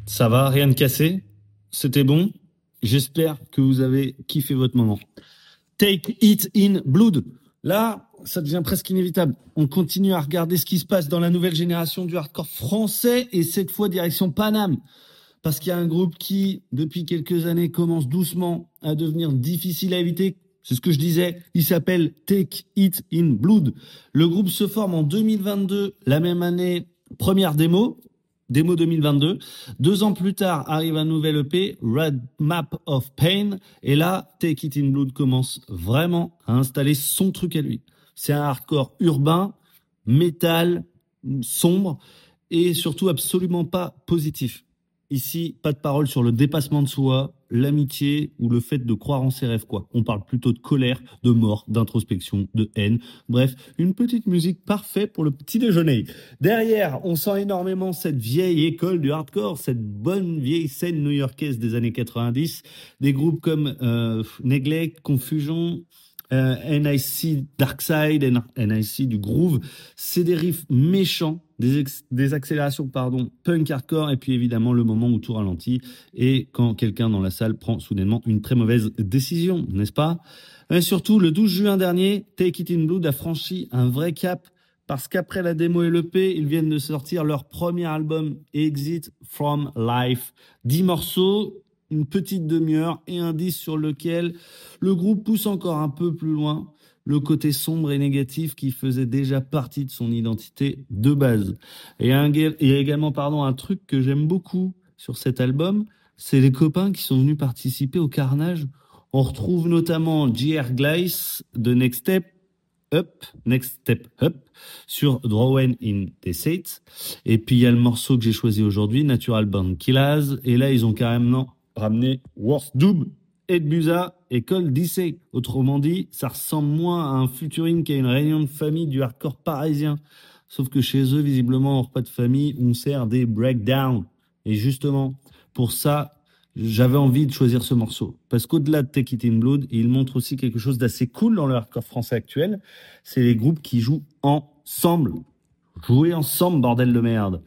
Ça va, rien de cassé? C'était bon? J'espère que vous avez kiffé votre moment. Take It in Blood. Là, ça devient presque inévitable. On continue à regarder ce qui se passe dans la nouvelle génération du hardcore français et cette fois direction Paname. Parce qu'il y a un groupe qui, depuis quelques années, commence doucement à devenir difficile à éviter. C'est ce que je disais. Il s'appelle Take It in Blood. Le groupe se forme en 2022, la même année, première démo 2022. 2 ans plus tard, arrive un nouvel EP, Red Map of Pain. Et là, Take It in Blood commence vraiment à installer son truc à lui. C'est un hardcore urbain, métal, sombre et surtout absolument pas positif. Ici, pas de parole sur le dépassement de soi, l'amitié ou le fait de croire en ses rêves, quoi. On parle plutôt de colère, de mort, d'introspection, de haine. Bref, une petite musique parfaite pour le petit déjeuner. Derrière, on sent énormément cette vieille école du hardcore, cette bonne vieille scène new-yorkaise des années 90. Des groupes comme Neglect, Confusion, NIC Darkside, NIC du Groove. C'est des riffs méchants, des accélérations, punk hardcore, et puis évidemment le moment où tout ralentit et quand quelqu'un dans la salle prend soudainement une très mauvaise décision, n'est-ce pas? Et surtout, le 12 juin dernier, Take It in Blood a franchi un vrai cap parce qu'après la démo et l'EP, ils viennent de sortir leur premier album, Exit from Life. 10 morceaux, une petite demi-heure et un disque sur lequel le groupe pousse encore un peu plus loin le côté sombre et négatif qui faisait déjà partie de son identité de base. Et il y a également un truc que j'aime beaucoup sur cet album, c'est les copains qui sont venus participer au carnage. On retrouve notamment J.R. Gleiss de Next Step Up sur Drawn in the States. Et puis il y a le morceau que j'ai choisi aujourd'hui, Natural Born Killers. Et là, ils ont carrément ramené Worst Doob, Ed Busa et Cole Dissey. Autrement dit, ça ressemble moins à un featuring qu'à une réunion de famille du hardcore parisien. Sauf que chez eux, visiblement, en repas de famille, on sert des breakdowns. Et justement, pour ça, j'avais envie de choisir ce morceau. Parce qu'au-delà de Take It in Blood, il montre aussi quelque chose d'assez cool dans le hardcore français actuel. C'est les groupes qui jouent ensemble. Jouer ensemble, bordel de merde.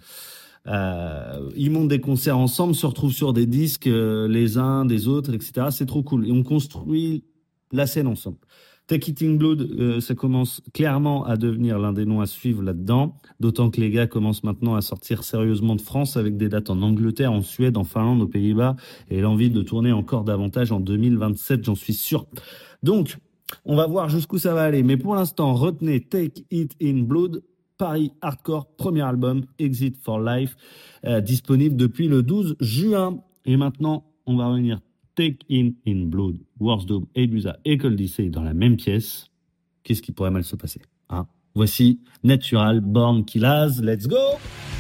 Ils montent des concerts ensemble, se retrouvent sur des disques les uns des autres, etc. C'est trop cool. Et on construit la scène ensemble. Take It in Blood, ça commence clairement à devenir l'un des noms à suivre là-dedans. D'autant que les gars commencent maintenant à sortir sérieusement de France avec des dates en Angleterre, en Suède, en Finlande, aux Pays-Bas et l'envie de tourner encore davantage en 2027, j'en suis sûr. Donc, on va voir jusqu'où ça va aller. Mais pour l'instant, retenez Take It in Blood. Paris Hardcore, premier album, Exit for Life, disponible depuis le 12 juin. Et maintenant, on va revenir Take It in Blood, Worst Dome, Ebusa et Cole Dissey dans la même pièce. Qu'est-ce qui pourrait mal se passer, hein? Voici Natural Born Killers, let's go!